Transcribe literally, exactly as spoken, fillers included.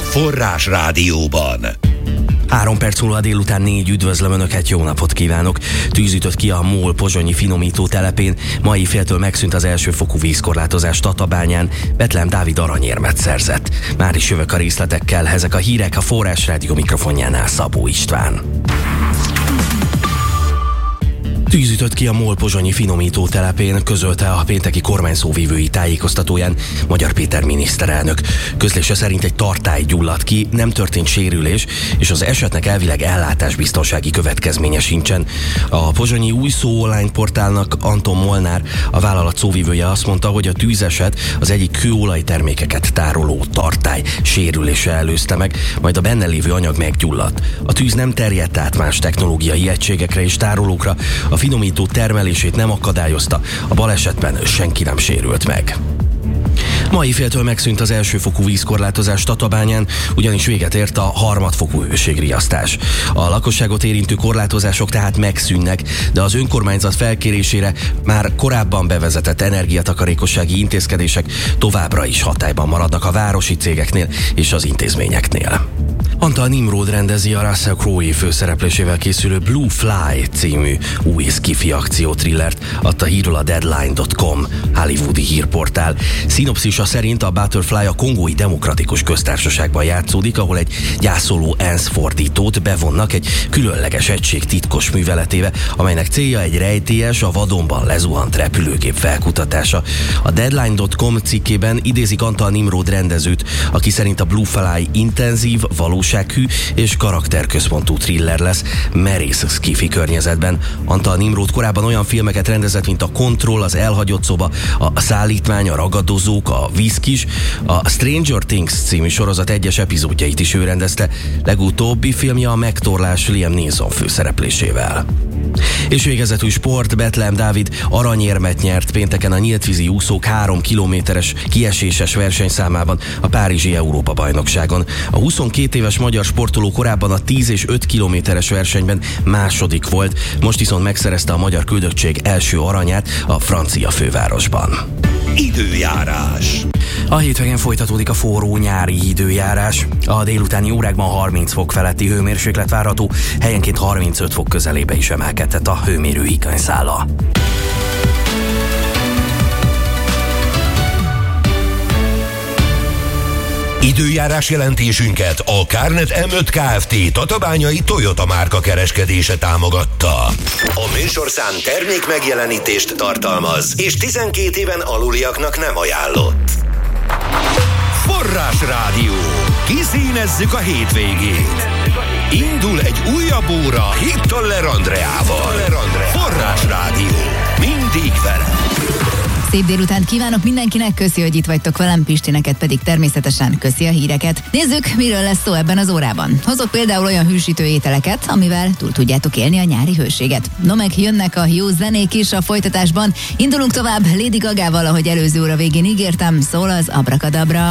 Forrás Rádióban. Három perc múlva délután négy, üdvözlöm Önöket, jó napot kívánok! Tűz ütött ki a MOL pozsonyi finomító telepén, mai féltől megszűnt az elsőfokú vízkorlátozás Tatabányán, Betlehem Dávid aranyérmet szerzett. Már is jövök a részletekkel, ezek a hírek a Forrás Rádió mikrofonjánál Szabó István. Tűz ütött ki a MOL pozsonyi finomító telepén, közölte a pénteki kormányszóvivői tájékoztatóján Magyar Péter miniszterelnök. Közlése szerint egy tartály gyulladt ki, nem történt sérülés, és az esetnek elvileg ellátásbiztonsági következménye sincsen. A pozsonyi Új Szó online portálnak Anton Molnár, a vállalat szóvivője azt mondta, hogy a tűzeset az egyik kőolajtermékeket tároló tartály sérülése előzte meg, majd a benne lévő anyag meggyulladt. A tűz nem terjedt át más technológiai egységekre és tárolókra, a A finomító termelését nem akadályozta, a balesetben senki nem sérült meg. Mai féltől megszűnt az elsőfokú vízkorlátozás Tatabányán, ugyanis véget ért a harmadfokú hőségriasztás. A lakosságot érintő korlátozások tehát megszűnnek, de az önkormányzat felkérésére már korábban bevezetett energiatakarékossági intézkedések továbbra is hatályban maradnak a városi cégeknél és az intézményeknél. Antal Nimród rendezi a Russell Crowe főszereplésével készülő Blue Fly című új sci-fi akciótrillert, adta hírül a Deadline pont com hollywoodi hírportál. Szinopszisa szerint a Butterfly a Kongói Demokratikus Köztársaságban játszódik, ahol egy gyászoló ENSZ fordítót bevonnak egy különleges egység titkos műveletébe, amelynek célja egy rejtélyes, a vadonban lezuhant repülőgép felkutatása. A Deadline pont com cikkében idézik Antal Nimród rendezőt, aki szerint a Blue Fly intenzív, valósághű és karakterközpontú thriller lesz, merész sci-fi környezetben. Antal Nimród korábban olyan filmeket rendezett, mint a Kontroll, az Elhagyott szoba, a Szállítmány, a Ragadozók, a Viszkis, a Stranger Things című sorozat egyes epizódjait is ő rendezte, legutóbbi filmje a Megtorlás Liam Neeson főszereplésével. És végezetül sport, Betlehem Dávid aranyérmet nyert pénteken a nyíltvízi úszók három kilométeres kieséses versenyszámában a Párizsi Európa-bajnokságon. A huszonkét éves magyar sportoló korábban a tíz és öt kilométeres versenyben második volt, most viszont megszerezte a magyar küldöttség első aranyát a francia fővárosban. Időjárás. A hétvégén folytatódik a forró nyári időjárás. A délutáni órákban harminc fok feletti hőmérséklet várható, helyenként harmincöt fok közelébe is emelkedhet a hőmérő higanyszála. Időjárás jelentésünket a Kárnet em öt Kft. Tatabányai Toyota márka kereskedése támogatta. A műsorszám termék megjelenítést tartalmaz, és tizenkét éven aluliaknak nem ajánlott. Forrás Rádió. Kiszínezzük a hétvégét. Indul egy újabb óra Hittoller Andreával. Forrás Rádió. Mindig vele. Szép délutánt kívánok mindenkinek, köszi, hogy itt vagytok velem, Pisti, neked pedig természetesen köszi a híreket. Nézzük, miről lesz szó ebben az órában. Hozok például olyan hűsítő ételeket, amivel túl tudjátok élni a nyári hőséget. No meg jönnek a jó zenék is a folytatásban. Indulunk tovább Lady Gagával, ahogy előző óra végén ígértem, szól az Abracadabra.